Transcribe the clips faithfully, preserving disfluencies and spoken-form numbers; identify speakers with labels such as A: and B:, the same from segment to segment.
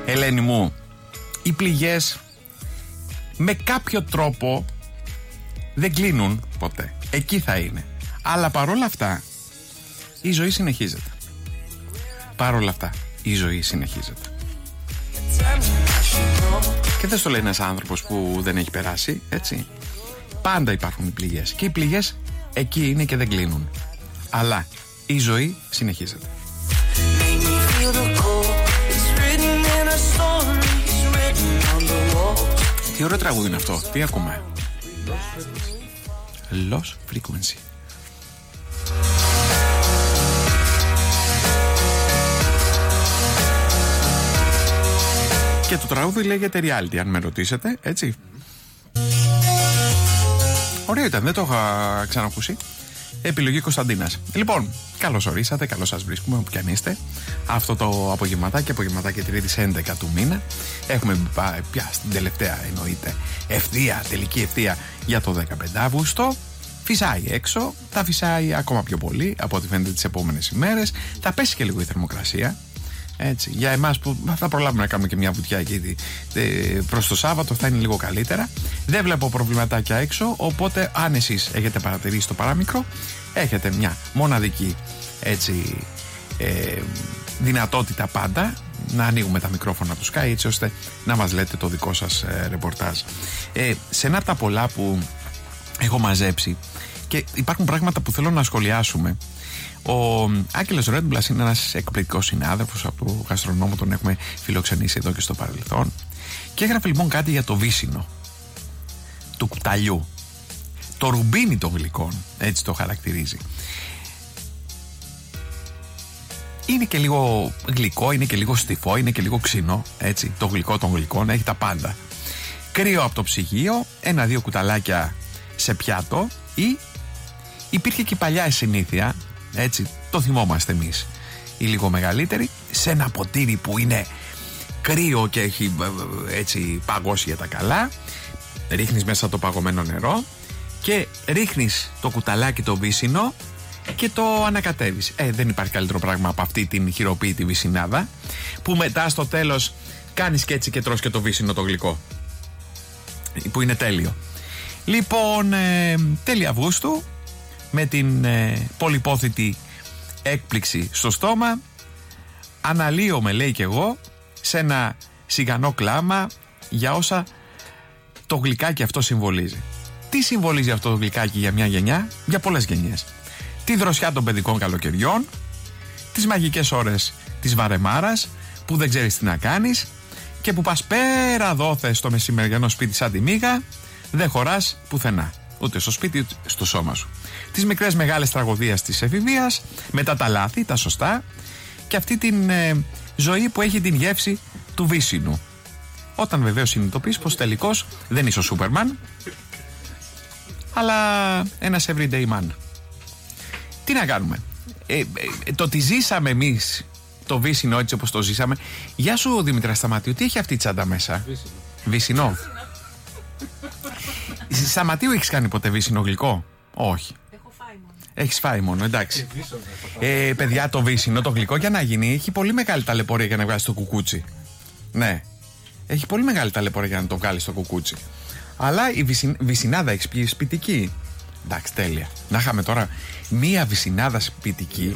A: Ελένη μου, οι πληγές με κάποιο τρόπο δεν κλείνουν ποτέ. Εκεί θα είναι. Αλλά παρόλα αυτά η ζωή συνεχίζεται. Παρόλα αυτά η ζωή συνεχίζεται. Και δεν στο λέει ένας άνθρωπος που δεν έχει περάσει, έτσι. Πάντα υπάρχουν οι πληγές. Και οι πληγές εκεί είναι και δεν κλείνουν. Αλλά η ζωή συνεχίζεται. Τι ωραίο τραγούδι είναι αυτό. Τι ακούμε? Lost Frequency. Και το τραγούδι λέγεται Reality, αν με ρωτήσετε, έτσι. Ωραίο ήταν, δεν το είχα ξανακούσει. Επιλογή Κωνσταντίνας. Λοιπόν, καλώς ορίσατε, καλώς σας βρίσκουμε όπου κι αν είστε. Αυτό το απογευματάκι, απογευματάκι Τρίτης έντεκα του μήνα. Έχουμε πάει πια στην τελευταία, εννοείται, ευθεία, τελική ευθεία για το δεκαπέντε Αυγούστου. Φυσάει έξω, θα φυσάει ακόμα πιο πολύ από ό,τι φαίνεται τις επόμενες ημέρες. Θα πέσει και λίγο η θερμοκρασία. Έτσι, για εμάς που θα προλάβουμε να κάνουμε και μια βουτιά εκεί προς το Σάββατο θα είναι λίγο καλύτερα. Δεν βλέπω προβληματάκια έξω, οπότε αν εσείς έχετε παρατηρήσει το παράμικρο, έχετε μια μοναδική, έτσι, ε, δυνατότητα πάντα να ανοίγουμε τα μικρόφωνα του Sky, έτσι ώστε να μας λέτε το δικό σας ε, ρεπορτάζ. Ε, σε ένα από τα πολλά που έχω μαζέψει, και υπάρχουν πράγματα που θέλω να σχολιάσουμε. Ο Άγγελος Ρέντμπλας είναι ένας εκπληκτικός συνάδελφος από το γαστρονόμο, τον έχουμε φιλοξενήσει εδώ και στο παρελθόν. Και έγραφε λοιπόν κάτι για το βύσσινο του κουταλιού, το ρουμπίνι των γλυκών, έτσι το χαρακτηρίζει. Είναι και λίγο γλυκό, είναι και λίγο στιφό, είναι και λίγο ξινό, έτσι, το γλυκό των γλυκών, έχει τα πάντα. Κρύο από το ψυγείο, ένα-δύο κουταλάκια σε πιάτο, ή υπήρχε και η παλιά συνήθεια, έτσι, το θυμόμαστε εμείς οι λίγο μεγαλύτεροι, σε ένα ποτήρι που είναι κρύο και έχει, έτσι, παγώσει για τα καλά. Ρίχνεις μέσα το παγωμένο νερό και ρίχνεις το κουταλάκι το βύσσινο και το ανακατεύεις. Ε, δεν υπάρχει καλύτερο πράγμα από αυτή την χειροποίητη βυσσινάδα, που μετά στο τέλος κάνεις και έτσι και τρως και το βύσσινο το γλυκό, που είναι τέλειο. Λοιπόν, ε, τέλη Αυγούστου, με την ε, πολυπόθητη έκπληξη στο στόμα, αναλύομαι, λέει και εγώ, σε ένα σιγανό κλάμα για όσα το γλυκάκι αυτό συμβολίζει. Τι συμβολίζει αυτό το γλυκάκι για μια γενιά, για πολλές γενιές? Τη δροσιά των παιδικών καλοκαιριών, τις μαγικές ώρες της βαρεμάρας που δεν ξέρεις τι να κάνεις και που πας πέρα δόθε στο μεσημεριανό σπίτι σαν τη μύγα, δεν χωράς πουθενά, ούτε στο σπίτι ούτε στο σώμα σου. Τις μικρές μεγάλες τραγωδίες της εφηβείας, μετά τα λάθη, τα σωστά, και αυτή την ε, ζωή που έχει την γεύση του βύσσινου. Όταν βεβαίως συνειδητοποιείς πως τελικώς δεν είσαι ο Σούπερμαν, αλλά ένας everyday man. Τι να κάνουμε? Ε, ε, το ότι ζήσαμε εμείς το βύσσινο έτσι όπως το ζήσαμε. Γεια σου Δήμητρα Σταματίου, τι έχει αυτή η τσάντα μέσα? Βύσσινο. Βύσσινο. Σταματίου, έχεις κάνει ποτέ βύσσινο γλυκό? Όχι. Έχω φάει μόνο. Έχεις φάει μόνο, εντάξει. Ε, παιδιά, το βύσσινο, το γλυκό, για να γίνει, έχει πολύ μεγάλη ταλαιπωρία για να βγάλεις το κουκούτσι. Ναι. Έχει πολύ μεγάλη ταλαιπωρία για να το βγάλεις το κουκούτσι. Αλλά η βυσιν, βυσινάδα έχεις πει σπιτική? Εντάξει, τέλεια. Να είχαμε τώρα μία βυσινάδα σπιτική.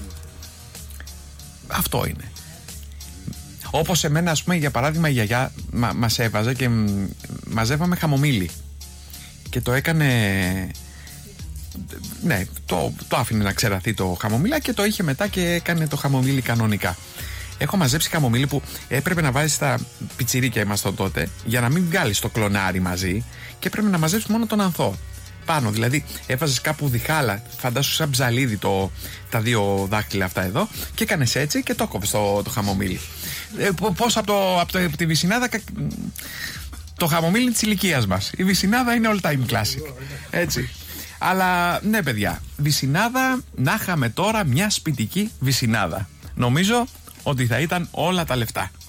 A: Αυτό είναι. Όπως εμένα, ας πούμε, για παράδειγμα, η γιαγιά μα, μας έβαζε και μ, μαζεύαμε χαμομήλι. Και το έκανε. Ναι, το, το άφηνε να ξεραθεί το χαμομήλι και το είχε μετά και έκανε το χαμομήλι κανονικά. Έχω μαζέψει χαμομήλι που έπρεπε να βάζεις τα πιτσιρίκια ήμασταν τότε, για να μην βγάλεις το κλονάρι μαζί, και έπρεπε να μαζέψεις μόνο τον ανθό πάνω. Δηλαδή έβαζες κάπου διχάλα, φαντάσου σαν ψαλίδι το, τα δύο δάχτυλα αυτά εδώ, και έκανες έτσι και το κόβες το, το χαμομήλι. Ε, πώς από, το, από, το, από τη βυσσινάδα. Το χαμομήλι της ηλικίας μας. Η βυσσινάδα είναι all time classic. Έτσι. Αλλά ναι, παιδιά, βυσσινάδα, να είχαμε τώρα μια σπιτική βυσσινάδα. Νομίζω ότι θα ήταν όλα τα λεφτά.